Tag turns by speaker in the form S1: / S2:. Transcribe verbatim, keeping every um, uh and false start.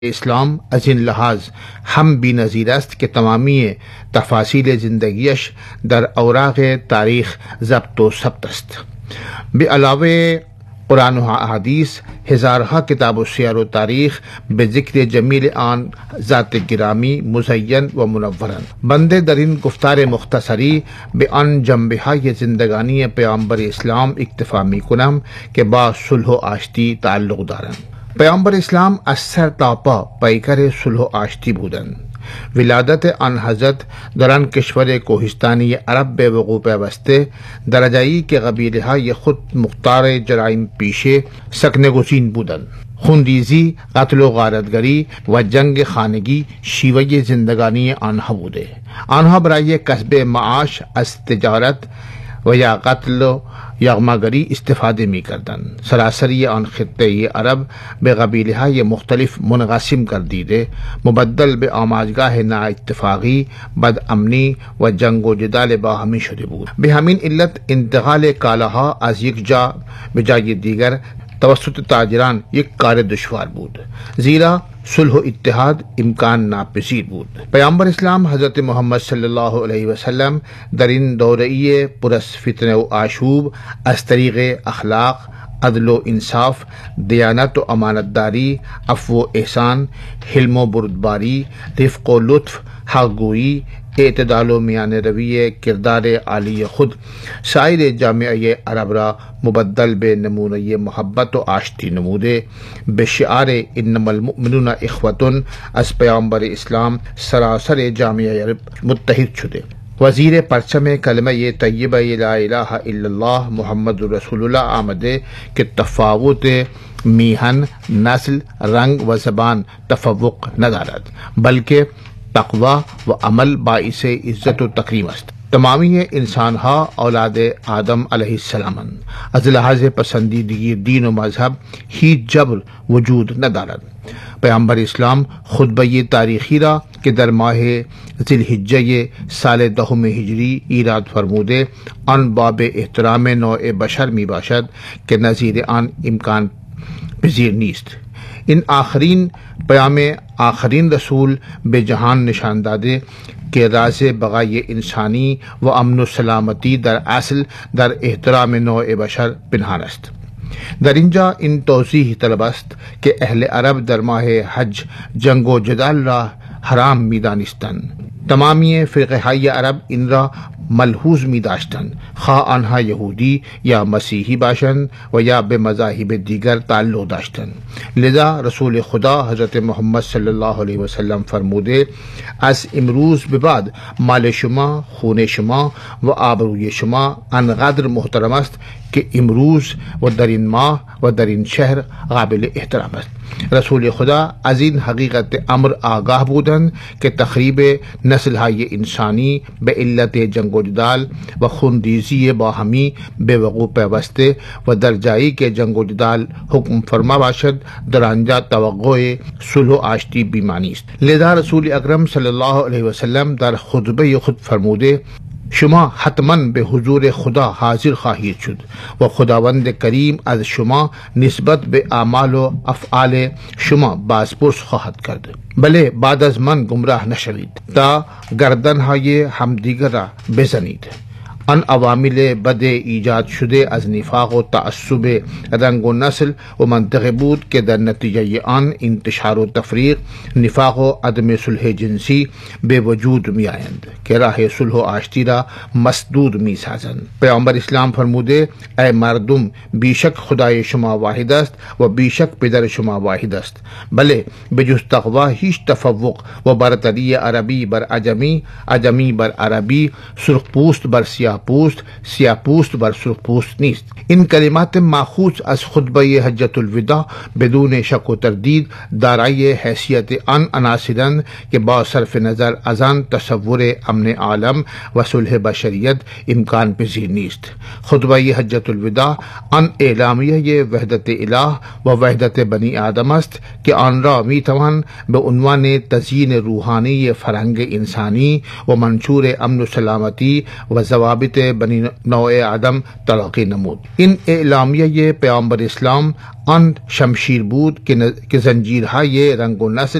S1: Islam is an لحاظ هم be نظیر است که تمامی تفاصیل زندگیش در اوراق تاریخ ضبط و ثبت است. به علاوه قرآن و احادیث ہزارہا کتاب و سیر و تاریخ به ذکر جمیل آن ذات گرامی مزین و منورن. بنده در این گفتار مختصری به آن جنبه‌های زندگانی پیامبر اسلام اکتفا می کنم که با صلح و آشتی تعلق دارند. پیامبر اسلام از سر تا پا پیکر صلح و آشتی بودند. ولادت آن حضرت در آن کشور کوهستانی عرب به وقوع پیوسته درجایی که قبیله‌های خود مختار جرایم پیشه سکنگزین بودند. خونریزی، قتل و غارتگری و جنگ خانگی شیوه زندگانی آنها بوده. آنها برای کسب معاش از تجارت و یا قتل و یغماگری استفاده می کردند. سراسری آن خطه عرب به قبیله های مختلف منقسم گردیده، مبدل به آماجگاه نااتفاقی، بد امنی و جنگ و جدال باهمی شده بود. به همین علت انتقال کالاها از یک جا به جای دیگر توسط تاجران یک کار دشوار بود، زیرا صلح و اتحاد امکان ناپذیر بود. پیامبر اسلام حضرت محمد صلی اللہ علیہ وسلم در این دوره‌ای پر از فتنه و آشوب از طریق اخلاق، عدل و انصاف، دیانت و امانتداری، عفو و احسان، حلم و بردباری، رفق و لطف، حق گوئی، اعتدال و میان روی کردار عالی خود سایر جامعه عرب را مبدل به نمونه محبت و آشتی نموده. به شعار انما المؤمنون اخوة از پیامبر اسلام سراسر جامعه عرب متحد شده. وزیر پرچم کلمه طیبه لا الہ الا اللہ محمد رسول اللہ آمده که تفاوت میهن، نسل، رنگ و زبان تفوق ندارد، بلکہ تقوی و عمل باعث عزت و تکریم است. تمامی انسان ها اولاد آدم علیہ السلام از لحاظ پسندیدگی دین و مذہب هیچ جبر وجود ندارد. پیامبر اسلام خطبه تاریخی را که در ماه ذوالحجه سال دهم هجری ایراد فرموده آن باب احترام نوع بشر می باشد که نظیر آن امکان پذیر نیست. این آخرین پیام آخرین رسول به جهان نشان داده که راز بقای انسانی و امن و سلامتی در اصل در احترام نوع بشر پنهان است. در اینجا این توضیح طلب است که اهل عرب در ماه حج جنگ و جدال را حرام می دانستند. تمامی فرقه های عرب این را ملحوظ می داشتند، خواه آنها یهودی یا مسیحی باشند و یا به مذاهب دیگر تعلق داشتند. لذا رسول خدا حضرت محمد صلی اللہ علیہ وسلم فرموده از امروز به بعد مال شما، خون شما و آبروی شما انقدر محترم است که امروز و در این ماه و در این شهر قابل احترام است. رسول خدا از این حقیقت امر آگاه بودند که تخریب نسل های انسانی به علت جنگ و جدال و خونریزی باهمی به وقوع پیوسته و در جایی که جنگ و جدال حکم فرما باشد در آنجا توقع صلح و آشتی بیمانی است. لذا رسول اکرم صلی اللہ علیہ وسلم در خطبه خود فرموده شما حتما به حضور خدا حاضر خواهید شد و خداوند کریم از شما نسبت به اعمال و افعال شما بازپرس خواهد کرد. بله بعد از من گمراه نشوید تا گردنهای همدیگر را بزنید. آن عوامل بد ایجاد شده از نفاق و تعصب رنگ و نسل و منطقه بود که در نتیجه آن انتشار و تفریق، نفاق و عدم صلح جنسی به وجود می آیند که راه صلح و آشتی را مسدود می سازند. پیامبر اسلام فرموده ای مردم بیشک خدای شما واحد است و بیشک پدر شما واحد است، بله بجز تقوی هیچ تفوق و برتری عربی بر عجمی، عجمی بر عربی، سرخ پوست بر سیاه پوست، سیاه پوست بر سرخ پوست نیست. این کلمات ماخوذ از خطبه حجت الوداع بدون شک و تردید دارای حیثیت آن عناصرند که با صرف نظر از آن تصور امن عالم و صلح بشریت امکان پذیر نیست. خطبه حجت الوداع آن اعلامیه وحدت الہ و وحدت بنی آدم است که آن را می توان به عنوان تزیین روحانی فرهنگ انسانی و منشور امن و سلامتی و ضوابط ثابت بنی نوع آدم تلقی نمود. این اعلامیه پیامبر اسلام آن شمشیر بود که زنجیرهای رنگ و نسل